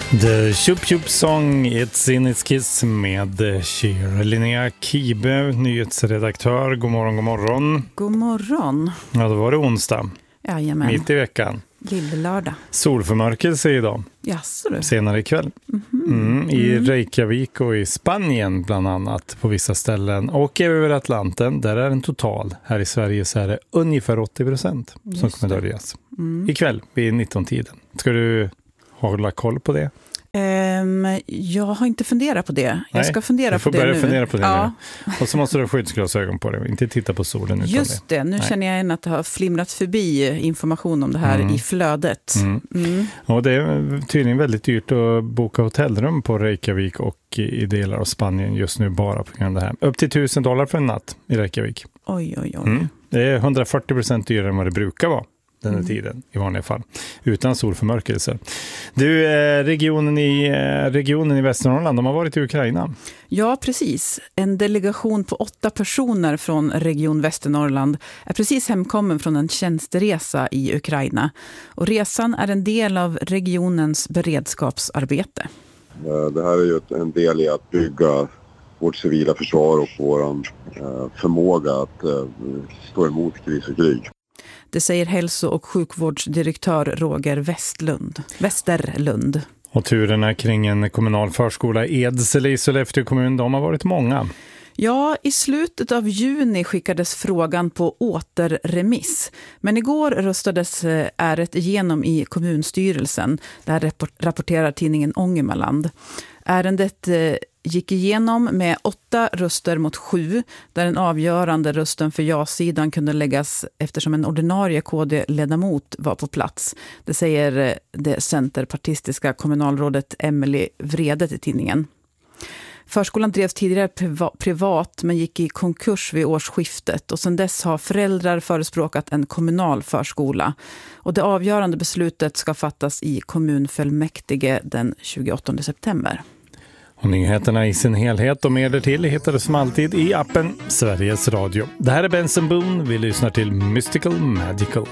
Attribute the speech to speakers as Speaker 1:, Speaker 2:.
Speaker 1: The Chup Chup Song, It's in its kiss med Cher. Linnea Kibe, nyhetsredaktör. God morgon, god morgon.
Speaker 2: God morgon.
Speaker 1: Ja, då var det onsdag.
Speaker 2: Jajamän.
Speaker 1: Mitt i veckan.
Speaker 2: Lillördag.
Speaker 1: Solförmörkelse idag.
Speaker 2: Jaså du?
Speaker 1: Senare ikväll. I Reykjavik och i Spanien bland annat på vissa ställen. Och över Atlanten, där är den total. Här i Sverige så är det ungefär 80% som kommer döljas. Ikväll vid 19-tiden. Ska du hålla koll på det?
Speaker 2: Jag har inte funderat på det. Jag ska fundera på det nu.
Speaker 1: Du får börja fundera på det
Speaker 2: ja.
Speaker 1: nu. Och så måste du ha skyddsglasögon på dig. Inte titta på solen utan
Speaker 2: just det. Nu känner jag igen att det har flimrat förbi information om det här i flödet.
Speaker 1: Och det är tydligen väldigt dyrt att boka hotellrum på Reykjavik och i delar av Spanien just nu bara på grund av det här. Upp till $1,000 för en natt i Reykjavik.
Speaker 2: Oj.
Speaker 1: Det är 140% dyrare än vad det brukar vara den här tiden i vanliga fall. Utan solförmörkelse. Du, regionen i Västernorrland, de har varit i Ukraina.
Speaker 2: Ja, precis. En delegation på 8 personer från Region Västernorrland är precis hemkommen från en tjänsteresa i Ukraina. Och resan är en del av regionens beredskapsarbete.
Speaker 3: Det här är ju en del i att bygga vårt civila försvar och vår förmåga att stå emot kris och krig.
Speaker 2: Det säger hälso- och sjukvårdsdirektör Roger Westerlund.
Speaker 1: Och turerna kring en kommunal förskola i Edsele i Sollefteå kommun, de har varit många.
Speaker 2: Ja, i slutet av juni skickades frågan på återremiss. Men igår röstades ärendet igenom i kommunstyrelsen. Där rapporterar tidningen Ångermanland. Ärendet gick igenom med 8 röster mot 7, där den avgörande rösten för ja-sidan kunde läggas eftersom en ordinarie KD-ledamot var på plats. Det säger det centerpartistiska kommunalrådet Emily Vrede till tidningen. Förskolan drevs tidigare privat men gick i konkurs vid årsskiftet och sedan dess har föräldrar förespråkat en kommunal förskola. Och det avgörande beslutet ska fattas i kommunfullmäktige den 28 september.
Speaker 1: Och nyheterna i sin helhet och mer därtill hittar du som alltid i appen Sveriges Radio. Det här är Benson Boone, vi lyssnar till Mystical Magical.